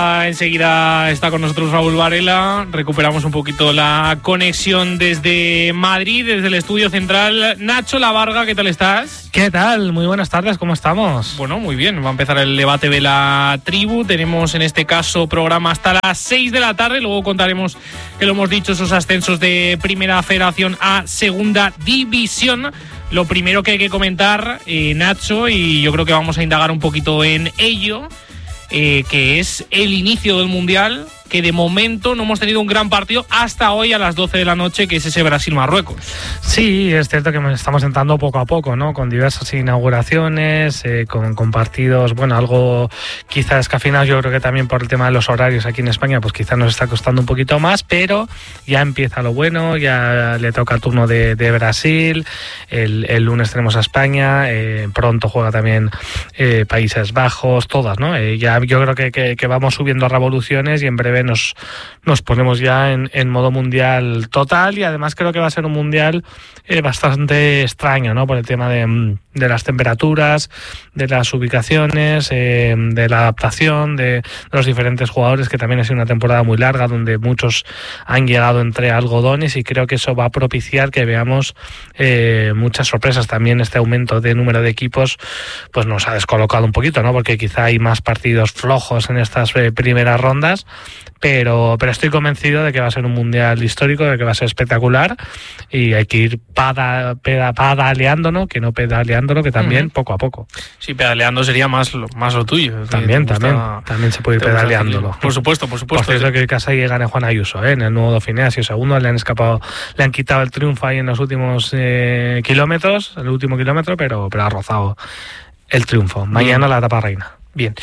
Enseguida está con nosotros Raúl Varela. Recuperamos un poquito la conexión desde Madrid, desde el estudio central. Nacho Lavarga, ¿qué tal estás? ¿Qué tal? Muy buenas tardes, ¿cómo estamos? Bueno, muy bien. Va a empezar el debate de la tribu. Tenemos en este caso programa hasta las 6 de la tarde. Luego contaremos, que lo hemos dicho, esos ascensos de Primera Federación a Segunda División. Lo primero que hay que comentar, Nacho, y yo creo que vamos a indagar un poquito en ello, que es el inicio del Mundial, que de momento no hemos tenido un gran partido hasta hoy a las 12 de la noche, que es ese Brasil-Marruecos. Sí, es cierto que estamos entrando poco a poco, ¿no? Con diversas inauguraciones, con partidos, bueno, algo quizás que al final yo creo que también por el tema de los horarios aquí en España, pues quizás nos está costando un poquito más, pero ya empieza lo bueno, ya le toca el turno de Brasil, el lunes tenemos a España, pronto juega también Países Bajos, todas, ¿no? Ya yo creo que vamos subiendo a revoluciones y en breve nos ponemos ya en modo mundial total, y además creo que va a ser un mundial bastante extraño, ¿no? Por el tema de las temperaturas, de las ubicaciones, de la adaptación de los diferentes jugadores, que también ha sido una temporada muy larga donde muchos han llegado entre algodones, y creo que eso va a propiciar que veamos muchas sorpresas. También este aumento de número de equipos pues nos ha descolocado un poquito, ¿no? Porque quizá hay más partidos flojos en estas primeras rondas, pero estoy convencido de que va a ser un mundial histórico, de que va a ser espectacular, y hay que ir pedaleándolo, que no pedaleándolo, que también poco a poco. Sí, pedaleando sería más lo tuyo. También se puede ir pedaleándolo. Por supuesto. Por cierto, que casi gana Juan Ayuso, en el nuevo Dauphiné, ha sido segundo, le han quitado el triunfo ahí en los últimos kilómetros, el último kilómetro, pero ha rozado el triunfo. Mañana la etapa reina. Bien,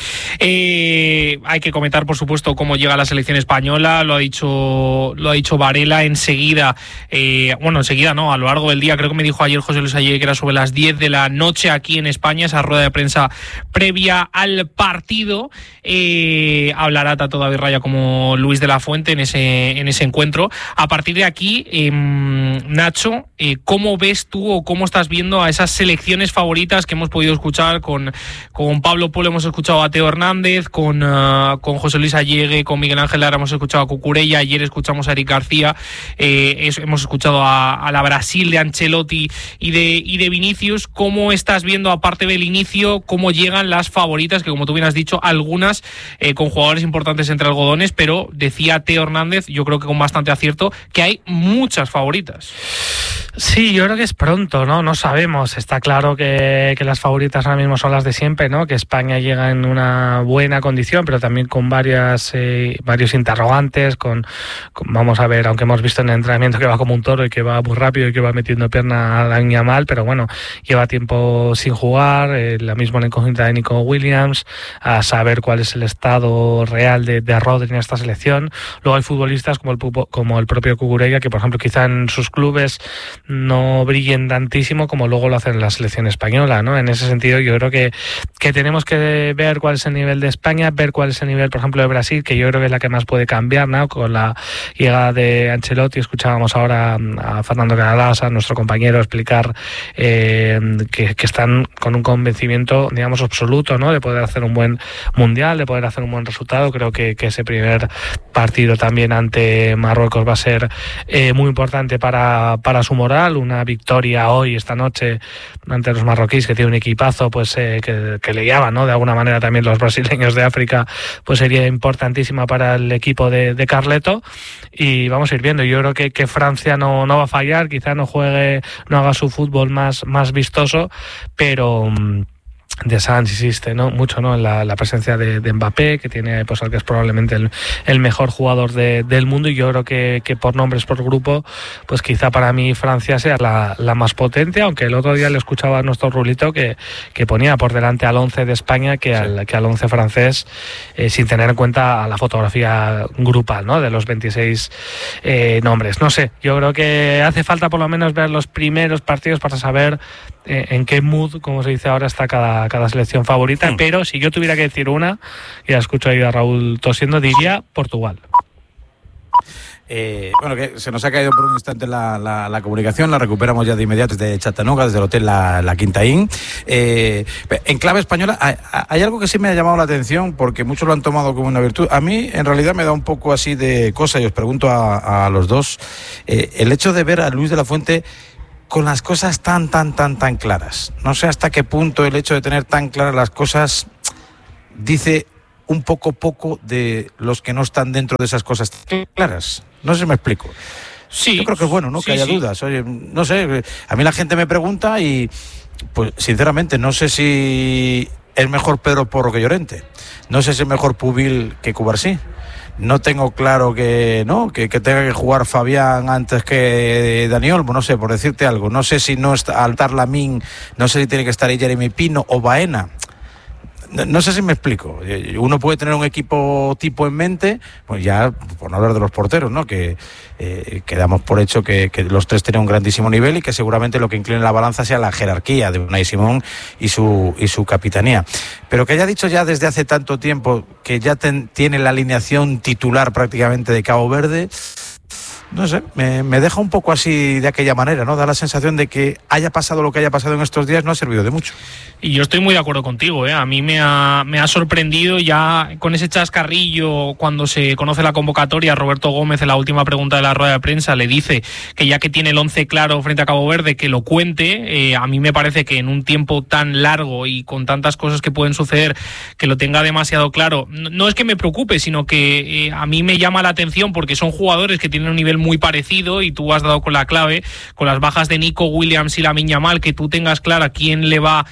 hay que comentar, por supuesto, cómo llega la selección española. Lo ha dicho Varela enseguida. Enseguida no, a lo largo del día. Creo que me dijo ayer José Luis Ayer que era sobre las 10 de la noche aquí en España, esa rueda de prensa previa al partido. Hablará tanto David Raya como Luis de la Fuente en ese encuentro. A partir de aquí, Nacho, ¿cómo ves tú o cómo estás viendo a esas selecciones favoritas que hemos podido escuchar con Pablo Polo? Hemos escuchado a Teo Hernández, con José Luis Allegue, con Miguel Ángel Lara hemos escuchado a Cucurella, ayer escuchamos a Eric García, hemos escuchado a la Brasil de Ancelotti y de Vinicius. ¿Cómo estás viendo, aparte del inicio, cómo llegan las favoritas, que como tú bien has dicho, algunas con jugadores importantes entre algodones, pero decía Teo Hernández, yo creo que con bastante acierto, que hay muchas favoritas? Sí, yo creo que es pronto, ¿no? No sabemos. Está claro que las favoritas ahora mismo son las de siempre, ¿no? Que España llega en una buena condición, pero también con varios interrogantes, vamos a ver, aunque hemos visto en el entrenamiento que va como un toro y que va muy rápido y que va metiendo pierna a la mal, pero bueno, lleva tiempo sin jugar, la misma incógnita de Nico Williams, a saber cuál es el estado real de Rodri en esta selección. Luego hay futbolistas como el propio Cucurella, que por ejemplo quizá en sus clubes no brillen tantísimo como luego lo hacen en la selección española, ¿no? En ese sentido yo creo que tenemos que ver cuál es el nivel de España, ver cuál es el nivel, por ejemplo, de Brasil, que yo creo que es la que más puede cambiar, ¿no? Con la llegada de Ancelotti, escuchábamos ahora a Fernando Canales, a nuestro compañero, explicar que están con un convencimiento, digamos, absoluto, ¿no? De poder hacer un buen mundial, de poder hacer un buen resultado. Creo que ese primer partido también ante Marruecos va a ser muy importante para su moral. Una victoria hoy, esta noche, ante los marroquíes, que tiene un equipazo, pues que le llaman, ¿no? De alguna manera también los brasileños de África, pues sería importantísima para el equipo de Carleto, y vamos a ir viendo. Yo creo que Francia no va a fallar, quizá no haga su fútbol más vistoso, pero de Sanz insiste, ¿no? Mucho, ¿no? En la presencia de Mbappé, que tiene, pues, al que es probablemente el mejor jugador del mundo, y yo creo que por nombres, por grupo, pues quizá para mí Francia sea la más potente, aunque el otro día le escuchaba a nuestro Rulito que ponía por delante al 11 de España que al 11 francés, sin tener en cuenta a la fotografía grupal, ¿no? De los 26 nombres. No sé, yo creo que hace falta por lo menos ver los primeros partidos para saber en qué mood, como se dice ahora, está cada selección favorita, pero si yo tuviera que decir una, ya escucho ahí a Raúl tosiendo, diría Portugal. Bueno, que se nos ha caído por un instante la comunicación, la recuperamos ya de inmediato desde Chattanooga, desde el hotel La Quinta Inn. En clave española, hay algo que sí me ha llamado la atención, porque muchos lo han tomado como una virtud. A mí, en realidad, me da un poco así de cosa, y os pregunto a los dos, el hecho de ver a Luis de la Fuente con las cosas tan claras. No sé hasta qué punto el hecho de tener tan claras las cosas dice un poco de los que no están dentro de esas cosas claras. No sé si me explico. Sí. Yo creo que es bueno, ¿no? Sí, que haya dudas. Oye, no sé, a mí la gente me pregunta y, pues, sinceramente, no sé si es mejor Pedro Porro que Llorente. No sé si es mejor Pubil que Cubarsí. No tengo claro que tenga que jugar Fabián antes que Dani Olmo, no sé, por decirte algo. No sé si no está Altar Lamín, no sé si tiene que estar ahí Jeremy Pino o Baena. No sé si me explico. Uno puede tener un equipo tipo en mente, pues ya, por no hablar de los porteros, ¿no? Que damos por hecho que los tres tienen un grandísimo nivel y que seguramente lo que incline la balanza sea la jerarquía de Unai Simón y su capitanía. Pero que haya dicho ya desde hace tanto tiempo que ya tiene la alineación titular prácticamente de Cabo Verde, no sé, me deja un poco así de aquella manera, ¿no? Da la sensación de que haya pasado lo que haya pasado en estos días no ha servido de mucho. Y yo estoy muy de acuerdo contigo, ¿eh? A mí me ha sorprendido ya con ese chascarrillo cuando se conoce la convocatoria. Roberto Gómez, en la última pregunta de la rueda de prensa, le dice que ya que tiene el 11 claro frente a Cabo Verde, que lo cuente. A mí me parece que en un tiempo tan largo y con tantas cosas que pueden suceder, que lo tenga demasiado claro. No es que me preocupe, sino que a mí me llama la atención porque son jugadores que tienen un nivel muy parecido y tú has dado con la clave, con las bajas de Nico Williams y Lamine Yamal, que tú tengas clara quién le va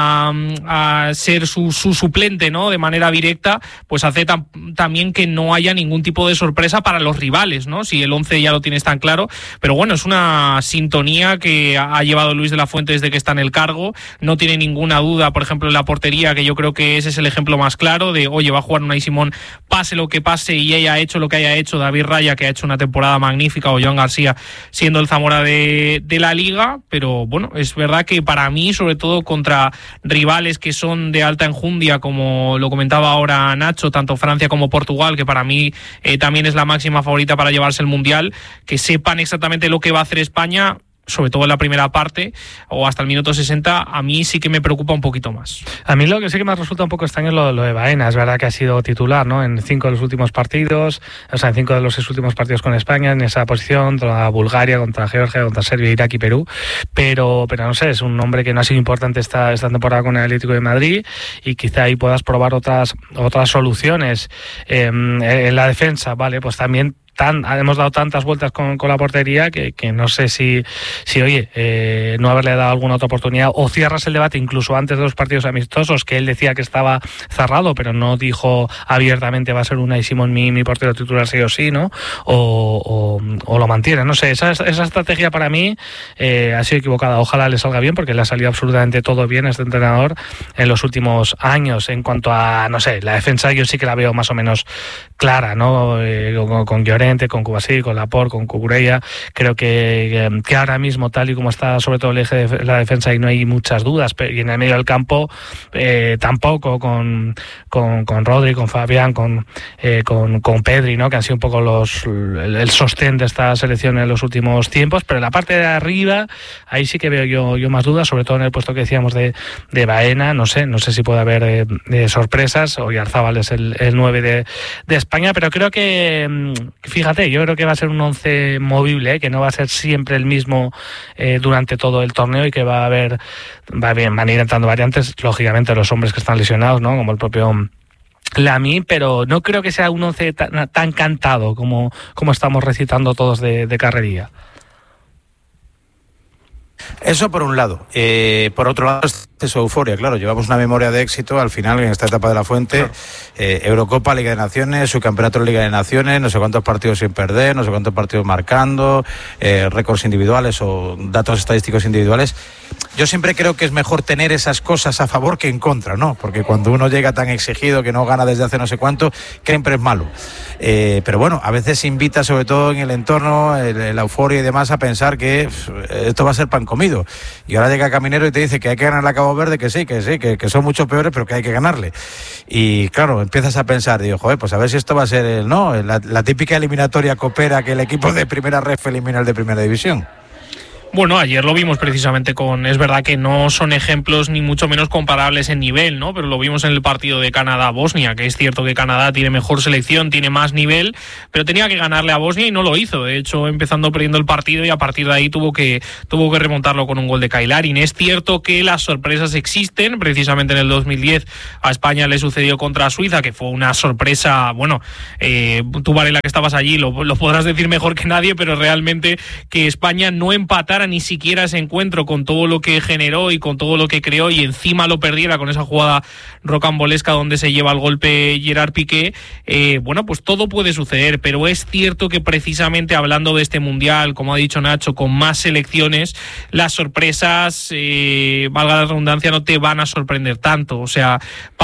a ser su suplente, ¿no? De manera directa, pues hace también que no haya ningún tipo de sorpresa para los rivales, ¿no? Si el 11 ya lo tienes tan claro, pero bueno, es una sintonía que ha llevado Luis de la Fuente desde que está en el cargo. No tiene ninguna duda, por ejemplo, en la portería, que yo creo que ese es el ejemplo más claro de, oye, va a jugar Unai Simón, pase lo que pase, y ella ha hecho lo que haya hecho, David Raya, que ha hecho una temporada magnífica, o Joan García, siendo el Zamora de la Liga. Pero bueno, es verdad que para mí, sobre todo contra rivales que son de alta enjundia, como lo comentaba ahora Nacho, tanto Francia como Portugal, que para mí también es la máxima favorita para llevarse el Mundial, que sepan exactamente lo que va a hacer España, sobre todo en la primera parte o hasta el minuto 60, a mí sí que me preocupa un poquito más. A mí lo que sí que me resulta un poco extraño es lo de Baena. Es verdad que ha sido titular, ¿no? En 5 de los últimos partidos, o sea, en 5 de los 6 últimos partidos con España, en esa posición, contra Bulgaria, contra Georgia, contra Serbia, Irak y Perú, pero no sé, es un hombre que no ha sido importante esta temporada con el Atlético de Madrid, y quizá ahí puedas probar otras soluciones. En la defensa, vale, pues también hemos dado tantas vueltas con la portería que no sé si oye, no haberle dado alguna otra oportunidad, o cierras el debate incluso antes de los partidos amistosos, que él decía que estaba cerrado, pero no dijo abiertamente va a ser Unai Simón mi portero titular sí o sí, ¿no? O lo mantiene, no sé, esa estrategia para mí ha sido equivocada. Ojalá le salga bien, porque le ha salido absolutamente todo bien a este entrenador en los últimos años. En cuanto a, no sé, la defensa, yo sí que la veo más o menos clara, ¿no? Con Llorente, con Cubarsí, con Laporte, con Cucurella. Creo que ahora mismo, tal y como está sobre todo el eje de la defensa, y no hay muchas dudas, y en el medio del campo tampoco, con Rodri, con Fabián, con Pedri, ¿no? Que han sido un poco el sostén de esta selección en los últimos tiempos. Pero en la parte de arriba, ahí sí que veo yo más dudas, sobre todo en el puesto que decíamos de Baena. No sé si puede haber sorpresas. Oyarzábal es el 9 de España, pero creo que fíjate, yo creo que va a ser un 11 movible, que no va a ser siempre el mismo durante todo el torneo, y que van a ir entrando variantes, lógicamente los hombres que están lesionados, ¿no? Como el propio Lamine, pero no creo que sea un 11 tan cantado como estamos recitando todos de carrería. Eso por un lado. Por otro lado, es euforia, claro. Llevamos una memoria de éxito al final en esta etapa de la Fuente. Claro. Eurocopa, Liga de Naciones, subcampeonato de Liga de Naciones, no sé cuántos partidos sin perder, no sé cuántos partidos marcando, récords individuales o datos estadísticos individuales. Yo siempre creo que es mejor tener esas cosas a favor que en contra, ¿no? Porque cuando uno llega tan exigido que no gana desde hace no sé cuánto, siempre es malo. Pero bueno, a veces invita, sobre todo en el entorno, la euforia y demás, a pensar que esto va a ser pan comido. Y ahora llega Caminero y te dice que hay que ganar la Cabo Cabo Verde que son mucho peores, pero que hay que ganarle. Y claro, empiezas a pensar, digo, joder, pues a ver si esto va a ser la típica eliminatoria coopera que el equipo de primera ref elimina al de primera división. Bueno, ayer lo vimos precisamente es verdad que no son ejemplos ni mucho menos comparables en nivel, ¿no? Pero lo vimos en el partido de Canadá-Bosnia, que es cierto que Canadá tiene mejor selección, tiene más nivel, pero tenía que ganarle a Bosnia y no lo hizo. De hecho, empezando perdiendo el partido y a partir de ahí tuvo que remontarlo con un gol de Kailarin. Es cierto que las sorpresas existen, precisamente en el 2010 a España le sucedió contra Suiza, que fue una sorpresa, bueno, tú Varela que estabas allí lo podrás decir mejor que nadie, pero realmente que España no empatara ni siquiera ese encuentro con todo lo que generó y con todo lo que creó y encima lo perdiera con esa jugada rocambolesca donde se lleva el golpe Gerard Piqué, bueno, pues todo puede suceder, pero es cierto que precisamente hablando de este Mundial, como ha dicho Nacho, con más selecciones, las sorpresas, valga la redundancia, no te van a sorprender tanto, o sea,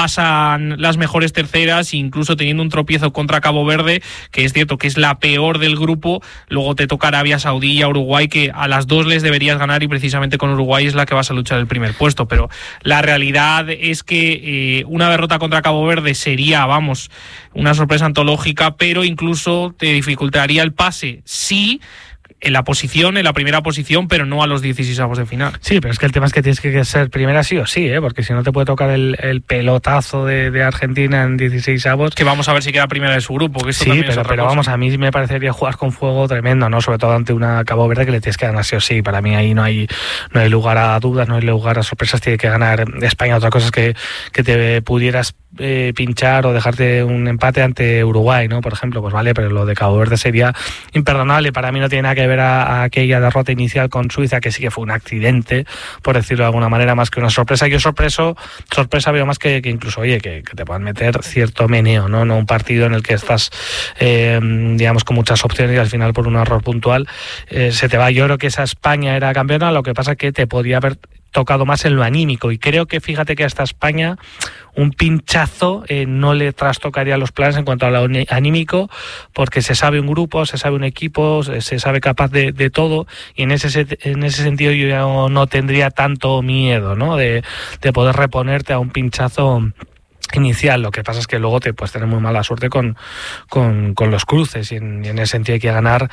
pasan las mejores terceras, incluso teniendo un tropiezo contra Cabo Verde, que es cierto que es la peor del grupo, luego te toca Arabia Saudí y a Uruguay, que a las dos les deberías ganar y precisamente con Uruguay es la que vas a luchar el primer puesto, pero la realidad es que una derrota contra Cabo Verde sería, vamos, una sorpresa antológica, pero incluso te dificultaría el pase, sí, en la primera posición, pero no a los 16avos de final. Sí, pero es que el tema es que tienes que ser primera sí o sí, porque si no te puede tocar el pelotazo de Argentina en 16avos. Que vamos a ver si queda primera de su grupo. Que esto sí, también pero vamos, a mí me parecería jugar con fuego tremendo, ¿no? Sobre todo ante una Cabo Verde que le tienes que ganar sí o sí. Para mí ahí no hay lugar a dudas, no hay lugar a sorpresas, tiene que ganar España. Otra cosa es que te pudieras pinchar o dejarte un empate ante Uruguay, ¿no? Por ejemplo, pues vale, pero lo de Cabo Verde sería imperdonable. Para mí no tiene nada que ver a aquella derrota inicial con Suiza, que sí que fue un accidente, por decirlo de alguna manera, más que una sorpresa. Yo sorpresa veo más que incluso, oye, que te puedan meter cierto meneo, ¿no? No un partido en el que estás, digamos, con muchas opciones y al final por un error puntual se te va. Yo creo que esa España era campeona, lo que pasa es que te podía haber tocado más en lo anímico y creo que fíjate que hasta España un pinchazo no le trastocaría los planes en cuanto a lo anímico, porque se sabe un grupo, se sabe un equipo, se sabe capaz de todo y en ese sentido yo ya no tendría tanto miedo, ¿no? de poder reponerte a un pinchazo inicial. Lo que pasa es que luego te puedes tener muy mala suerte con los cruces y en ese sentido hay que ganar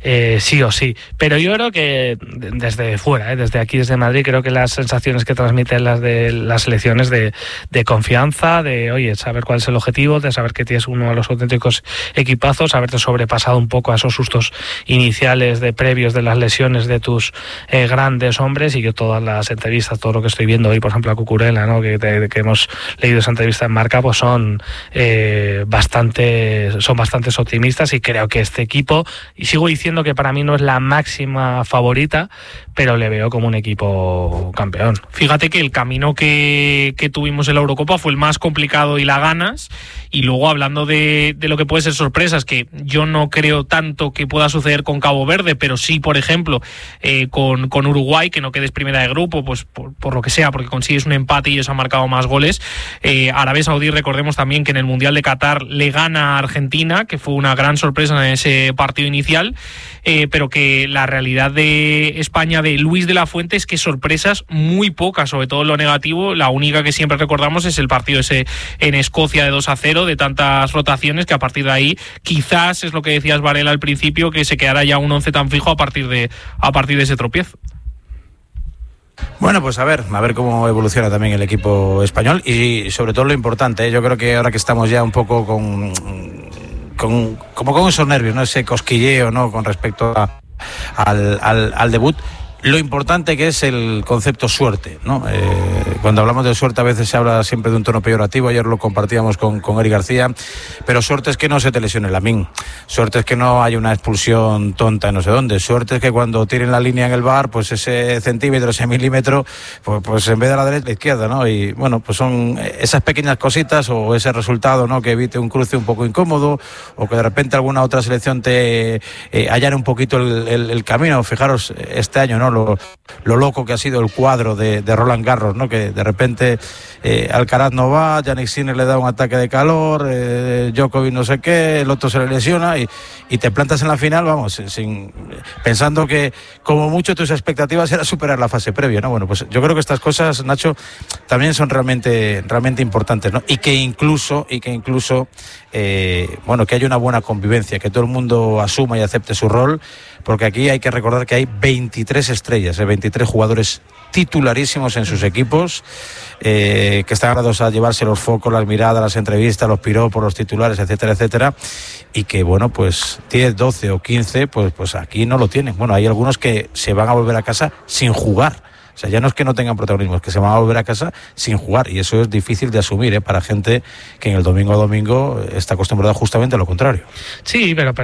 sí o sí. Pero yo creo que desde fuera, desde aquí, desde Madrid, creo que las sensaciones que transmiten las de las selecciones de confianza, de oye, saber cuál es el objetivo, de saber que tienes uno de los auténticos equipazos, haberte sobrepasado un poco a esos sustos iniciales de previos de las lesiones de tus grandes hombres, y que todas las entrevistas, todo lo que estoy viendo hoy, por ejemplo a Cucurella, ¿no? que hemos leído esa entrevista en Marca, pues son bastante optimistas, y creo que este equipo, y sigo diciendo que para mí no es la máxima favorita, pero le veo como un equipo campeón. Fíjate que el camino que tuvimos en la Eurocopa fue el más complicado y la ganas, y luego hablando de lo que puede ser sorpresas, que yo no creo tanto que pueda suceder con Cabo Verde, pero sí, por ejemplo, con Uruguay, que no quedes primera de grupo, pues por lo que sea, porque consigues un empate y ellos han marcado más goles. Arabia Saudí, recordemos también que en el Mundial de Qatar le gana a Argentina, que fue una gran sorpresa en ese partido inicial, pero que la realidad de España de Luis de la Fuente es que sorpresas muy pocas, sobre todo en lo negativo. La única que siempre recordamos es el partido ese en Escocia de 2-0, de tantas rotaciones, que a partir de ahí quizás es lo que decías, Varela, al principio, que se quedará ya un 11 tan fijo a partir de ese tropiezo. Bueno, pues a ver cómo evoluciona también el equipo español y sobre todo lo importante, yo creo que ahora que estamos ya un poco con esos nervios, ¿no? Ese cosquilleo, ¿no? Con respecto al debut, lo importante que es el concepto suerte, ¿no? Cuando hablamos de suerte a veces se habla siempre de un tono peyorativo, ayer lo compartíamos con Eric García, pero suerte es que no se te lesione Lamine, suerte es que no haya una expulsión tonta en no sé dónde, suerte es que cuando tiren la línea en el VAR, pues ese centímetro, ese milímetro, pues en vez de la derecha, la izquierda, ¿no? Y bueno, pues son esas pequeñas cositas o ese resultado, ¿no? Que evite un cruce un poco incómodo o que de repente alguna otra selección te allane un poquito el camino. Fijaros este año, ¿no? Lo loco que ha sido el cuadro de Roland Garros, ¿no? Que de repente Alcaraz no va, Jannik Sinner le da un ataque de calor, Djokovic no sé qué, el otro se le lesiona y te plantas en la final, vamos, pensando que como mucho tus expectativas era superar la fase previa, ¿no? Bueno, pues yo creo que estas cosas, Nacho, también son realmente importantes, ¿no? Y que incluso bueno, que haya una buena convivencia, que todo el mundo asuma y acepte su rol, porque aquí hay que recordar que hay 23 estrellas, 23 jugadores titularísimos en sus equipos, que están ganados a llevarse los focos, las miradas, las entrevistas, los piropos, los titulares, etcétera, etcétera, y que bueno, pues 10, 12 o 15, pues aquí no lo tienen. Bueno, hay algunos que se van a volver a casa sin jugar. O sea, ya no es que no tengan protagonismo, es que se van a volver a casa sin jugar, y eso es difícil de asumir, para gente que en el domingo a domingo está acostumbrada justamente a lo contrario. Sí, pero